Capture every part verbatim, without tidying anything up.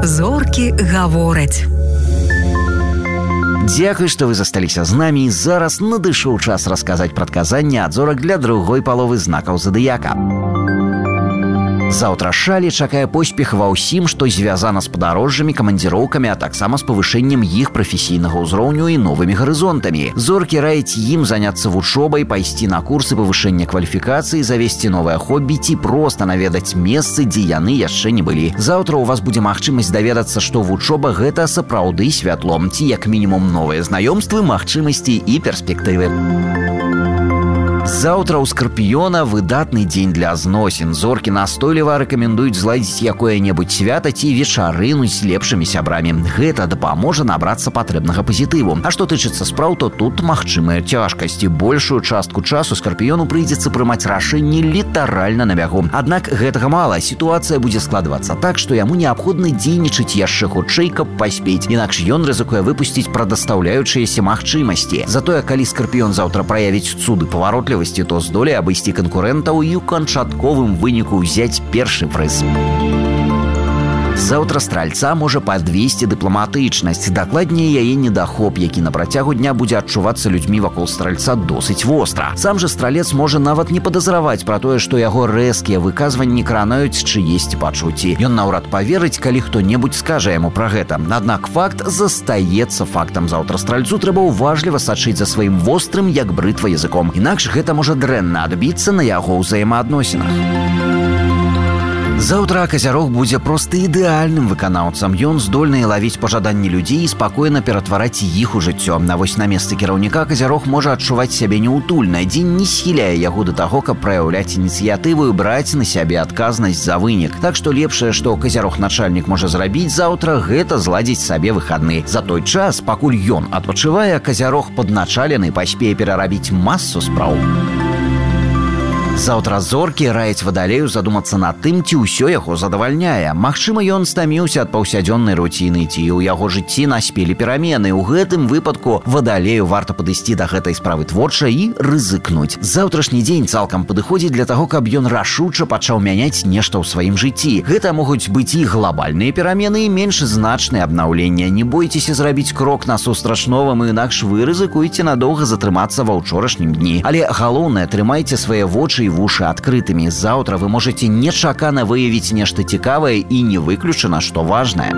Зоркі гавораць. Дзякуй, што вы засталіся з намі. Зараз надышоў час расказаць прадказанні ад зорак для другой паловы знакаў задыяка. Заўтра шалі чакае поспех ва ўсім, што звязана з падарожжамі, камандзіроўкамі, а таксама з павышэннем іх прафесійнага ўзроўню і новымі гарызонтамі. Зоркі раяць ім заняцца вучобай, пайсці на курсы павышэння кваліфікацыі, завесці новае хобі ці проста наведаць месцы, дзе яны яшчэ не былі. Заўтра ў вас будзе магчымасць даведацца, што вучоба гэта сапраўды святло, ці як мінімум новыя знаёмствы, магчымасці і перспектывы. Заўтра ў скарпіёна выдатны дзень для зносін. Зоркі настойліва рэкамендуюць зладзіць якое-небудзь свята ці вечарыну з лепшымі сябрамі. Гэта дапаможа набрацца патрэбнага пазітыву. А што тычыцца спраў, то тут магчымыя цяжкасці. Большую частку часу скарпіёну прыйдзецца прымаць рашэнні літаральна на бягу. Аднак гэтага мала. Сітуацыя будзе складвацца так, што яму неабходна дзейнічаць яшчэ хутчэй, каб паспець. Інакш ён рызыкуе выпусціць прадастаўляючыяся магчымасці. Затое, калі скарпіён заўтра праявіць цуды паваротлівасці, то здолее абысці канкурэнтаў і ў канчатковым выніку ўзяць першы прыз. Заўтра стральца можа падвесці дыпламатычнасць, дакладней яе недахоп, які на працягу дня будзе адчувацца людзьмі вакол стральца досыць востра. Сам жа стралец можа нават не падазраваць пра тое, што яго рэзкія выказванні кранаюць чыесьці пачуцці. Ён наўрад паверыць, калі хто-небудзь скажа яму пра гэта. Аднак факт застаецца фактам. Заўтра стральцу трэба ўважліва сачыць за сваім вострым, як брытва языком. Інакш гэта можа дрэнна адбіцца на яго ўзаемаадносінах. Заўтра казярог будзе проста ідэальным выканаўцам. Ён здольны лавіць пажаданні людзей і спакойна ператвараць іх у жыццё. А вось на месцы кіраўніка казярог можа адчуваць сябе неўтульна. Дзень не схіляе яго да таго, каб праяўляць ініцыятыву і браць на сябе адказнасць за вынік. Так што лепшае, што казярог начальнік можа зрабіць заўтра, гэта зладзіць сабе выхадны. За той час, пакуль ён адпачывае, казярог падначалены паспее перарабіць масу спраў. Заўтра зоркі раяць вадалею задумацца над тым, ці ўсё яго задавальняе. Магчыма, ён стаміўся ад паўсядзённай руціны, ці ў яго жыцці наспелі перамены. У гэтым выпадку вадалею варта падысці да гэтай справы творча і рызыкнуць. Заўтрашні дзень цалкам падыходзіць для таго, каб ён рашуча пачаў мяняць нешта ў сваім жыцці. Гэта могуць быць і глобальныя перамены, і менш значныя абнаўленні. Не бойцеся зрабіць крок насустрач новаму, інакш вы рызыкуеце надоўга затрымацца ва ўчорашнім дні. Але галоўнае, трымайце свае вочы і вушы адкрытымі. Заўтра вы можаце нечакана выявіць нешта цікавае і не выключана, што важнае.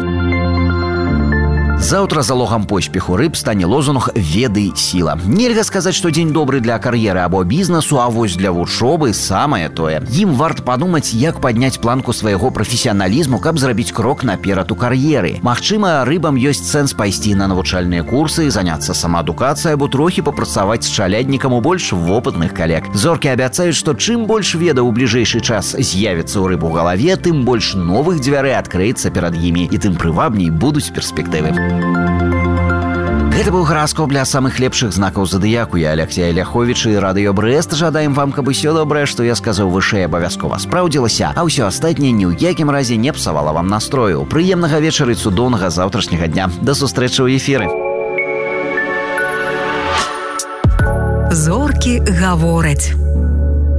Заўтра залогам поспеху рыб стане лозунг «Веды сіла». Нельга сказаць, што дзень добры для кар'еры або бізнесу, а вось для вучобы самае тое. Ім варта падумаць, як падняць планку свайго прафесіяналізму, каб зрабіць крок наперад у кар'еры. Магчыма, рыбам ёсць сэнс пайсці на навучальныя курсы, заняцца самаадукацыяй або трохі папрацаваць з чаляднікам у больш вопытных калег. Зоркі абяцаюць, што чым больш ведаў у бліжэйшы час з'явіцца ў рыб у галаве, тым больш новых дзвярэй адкрыецца перад імі, і тым прывабней будуць перспектывы. Гэта быў гараскоп для самых лепшых знакаў задыяку. Я Алексей Ляховіч і Радыё Брэст. Жадаем вам, каб усё добрае, што я сказаў вышэй, абавязкова спраўдзілася, а ўсё астатняе ні ў якім разе не псавала вам настрою. Прыемнага вечара і цудоўнага заўтрашняга дня. Да сустрэчы ў эфіры. Зоркі гавораць.